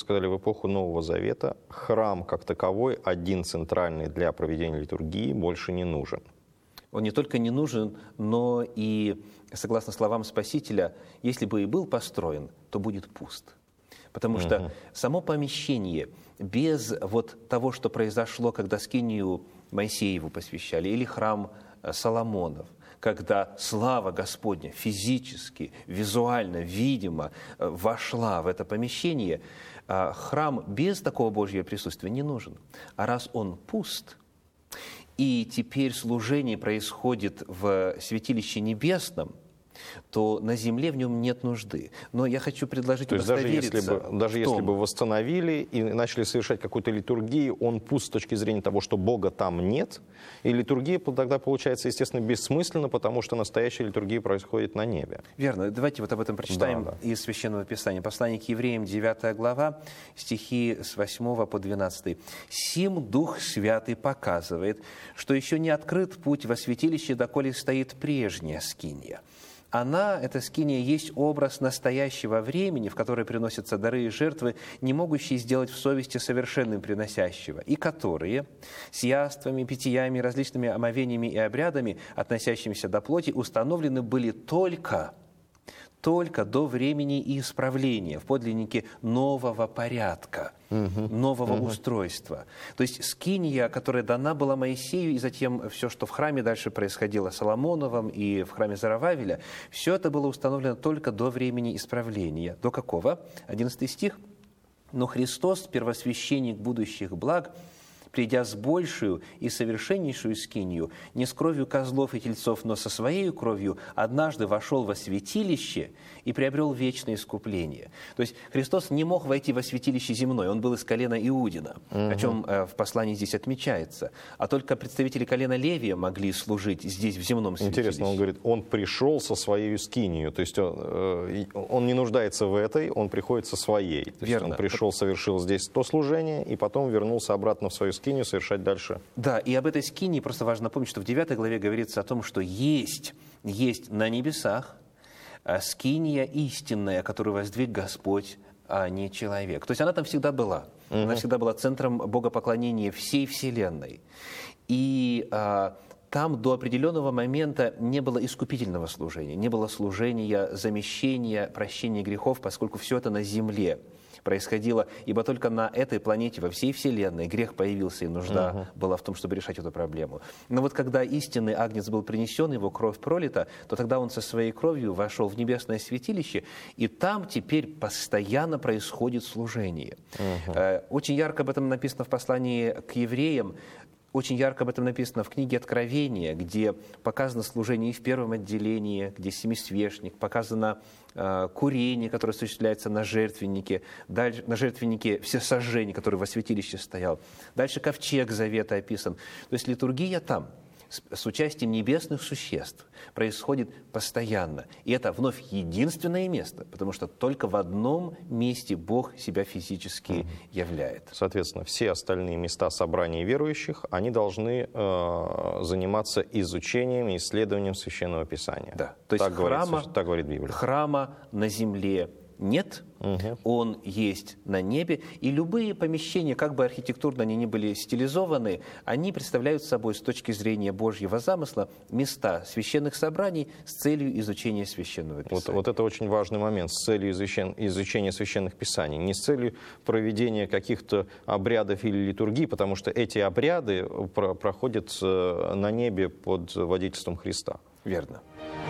сказали, в эпоху Нового Завета храм как таковой, один центральный для проведения литургии, больше не нужен. Он не только не нужен, но и, согласно словам Спасителя, если бы и был построен, то будет пуст. Потому что само помещение без вот того, что произошло, когда скинию Моисееву посвящали, или храм Соломонов, когда слава Господня физически, визуально, видимо вошла в это помещение, храм без такого Божьего присутствия не нужен. А раз он пуст, и теперь служение происходит в святилище небесном, то на земле в нем нет нужды. Но я хочу предложить удостовериться. Даже если бы восстановили и начали совершать какую-то литургию, он пуст с точки зрения того, что Бога там нет, и литургия тогда получается, естественно, бессмысленна, потому что настоящая литургия происходит на небе. Верно. Давайте вот об этом прочитаем из Священного Писания. Послание к евреям, 9 глава, стихи с 8 по 12. «Сим Дух Святый показывает, что еще не открыт путь во святилище, доколе стоит прежняя скиния. Она, эта скиния, есть образ настоящего времени, в которое приносятся дары и жертвы, не могущие сделать в совести совершенным приносящего, и которые с яствами, питьями, различными омовениями и обрядами, относящимися до плоти, установлены были только до времени и исправления в подлиннике нового порядка, нового устройства. То есть скиния, которая дана была Моисею, и затем все, что в храме дальше происходило Соломоновым и в храме Зарававеля, все это было установлено только до времени исправления. До какого? 11 стих. «Но Христос, первосвященник будущих благ, придя с большую и совершеннейшую скинию, не с кровью козлов и тельцов, но со своей кровью, однажды вошел во святилище и приобрел вечное искупление». То есть Христос не мог войти во святилище земное, он был из колена Иудина, о чем в послании здесь отмечается. А только представители колена Левия могли служить здесь, в земном святилище. Интересно, он говорит, он пришел со своей скинию, то есть он не нуждается в этой, он приходит со своей. То есть он пришел, совершил здесь то служение, и потом вернулся обратно в свою скинию совершать дальше. Да, и об этой скинии просто важно напомнить, что в 9 главе говорится о том, что есть на небесах скиния истинная, которую воздвиг Господь, а не человек. То есть она там всегда была. Она всегда была центром богопоклонения всей вселенной. И там до определенного момента не было искупительного служения, не было служения замещения, прощения грехов, поскольку все это на земле происходило, ибо только на этой планете, во всей Вселенной, грех появился, и нужда была в том, чтобы решать эту проблему. Но вот когда истинный агнец был принесен, его кровь пролита, то тогда он со своей кровью вошел в небесное святилище, и там теперь постоянно происходит служение. Очень ярко об этом написано в послании к евреям. Очень ярко об этом написано в книге Откровения, где показано служение и в первом отделении, где семисвешник, показано курение, которое осуществляется на жертвеннике, дальше, на жертвеннике всесожжения, который во святилище стоял. Дальше ковчег завета описан. То есть литургия там с участием небесных существ происходит постоянно. И это вновь единственное место, потому что только в одном месте Бог себя физически являет. Соответственно, все остальные места собрания верующих, они должны заниматься изучением и исследованием Священного Писания. Да. То есть так говорит Библия. Храма на земле нет, он есть на небе, и любые помещения, как бы архитектурно они ни были стилизованы, они представляют собой с точки зрения Божьего замысла места священных собраний с целью изучения Священного Писания. Вот это очень важный момент, с целью изучения Священных Писаний, не с целью проведения каких-то обрядов или литургий, потому что эти обряды проходят на небе под водительством Христа. Верно.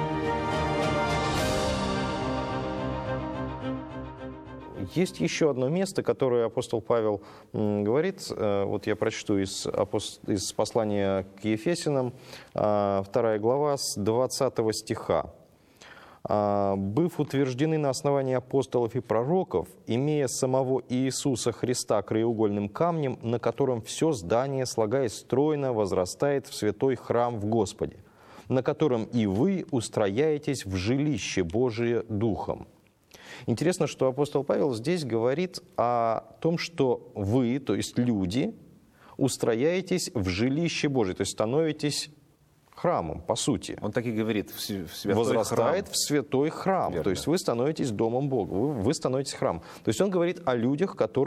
Есть еще одно место, которое апостол Павел говорит, вот я прочту из послания к Ефесянам, 2 глава, с 20 стиха. «Быв утверждены на основании апостолов и пророков, имея самого Иисуса Христа краеугольным камнем, на котором все здание, слагаясь стройно, возрастает в святой храм в Господе, на котором и вы устрояетесь в жилище Божие Духом». Интересно, что апостол Павел здесь говорит о том, что вы, то есть люди, устрояетесь в жилище Божие, то есть становитесь храмом, по сути. Он так и говорит, в святой возрастает храм. В святой храм. Верно. То есть вы становитесь домом Бога, вы становитесь храмом. То есть он говорит о людях, которые